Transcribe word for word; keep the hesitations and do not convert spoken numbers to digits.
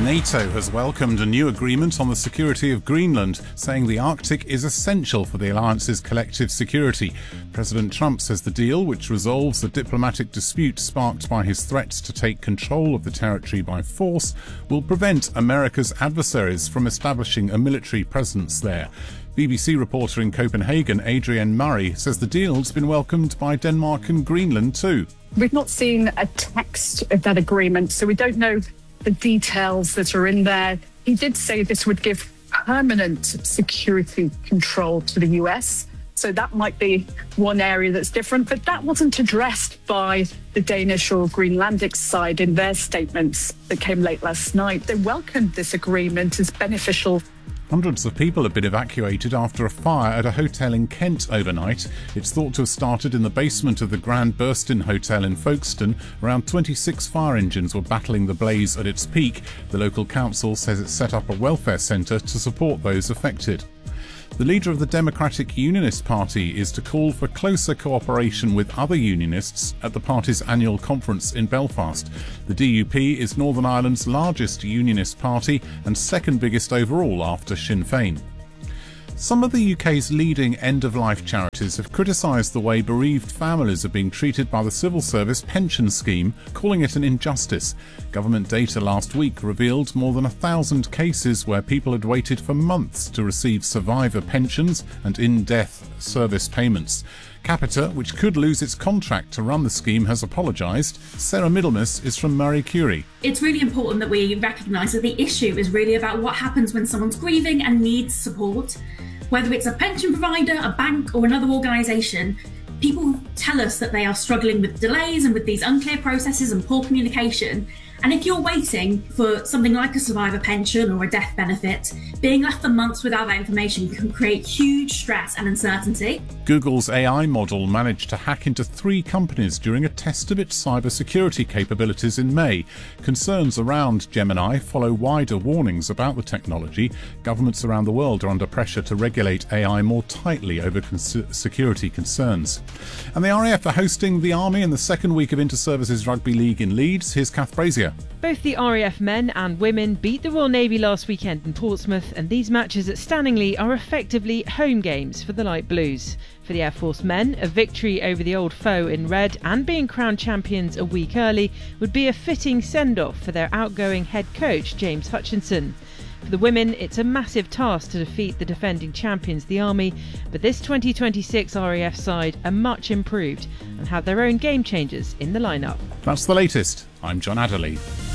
NATO has welcomed a new agreement on the security of Greenland, saying the Arctic is essential for the alliance's collective security. President Trump says the deal, which resolves the diplomatic dispute sparked by his threats to take control of the territory by force, will prevent America's adversaries from establishing a military presence there. B B C reporter in Copenhagen, Adrienne Murray, says the deal's been welcomed by Denmark and Greenland too. We've not seen a text of that agreement, so we don't know the details that are in there. He did say this would give permanent security control to the U S, so that might be one area that's different, but that wasn't addressed by the Danish or Greenlandic side in their statements that came late last night. They welcomed this agreement as beneficial. Hundreds of people have been evacuated after a fire at a hotel in Kent overnight. It's thought to have started in the basement of the Grand Burston Hotel in Folkestone. Around twenty-six fire engines were battling the blaze at its peak. The local council says it's set up a welfare centre to support those affected. The leader of the Democratic Unionist Party is to call for closer cooperation with other unionists at the party's annual conference in Belfast. The D U P is Northern Ireland's largest unionist party and second biggest overall after Sinn Féin. Some of the U K's leading end-of-life charities have criticised the way bereaved families are being treated by the civil service pension scheme, calling it an injustice. Government data last week revealed more than a thousand cases where people had waited for months to receive survivor pensions and in-death service payments. Capita, which could lose its contract to run the scheme, has apologised. Sarah Middlemas is from Marie Curie. It's really important that we recognise that the issue is really about what happens when someone's grieving and needs support. Whether it's a pension provider, a bank or another organisation, people tell us that they are struggling with delays and with these unclear processes and poor communication. And if you're waiting for something like a survivor pension or a death benefit, being left for months without that information can create huge stress and uncertainty. Google's A I model managed to hack into three companies during a test of its cybersecurity capabilities in May. Concerns around Gemini follow wider warnings about the technology. Governments around the world are under pressure to regulate A I more tightly over cons- security concerns. And the R A F are hosting the Army in the second week of Inter-Services Rugby League in Leeds. Here's Kath Brazier. Both the R A F men and women beat the Royal Navy last weekend in Portsmouth, and these matches at Stanningley are effectively home games for the Light Blues. For the Air Force men, a victory over the old foe in red and being crowned champions a week early would be a fitting send-off for their outgoing head coach, James Hutchinson. For the women, it's a massive task to defeat the defending champions, the Army, but this twenty twenty-six R A F side are much improved and have their own game changers in the lineup. That's the latest. I'm John Adderley.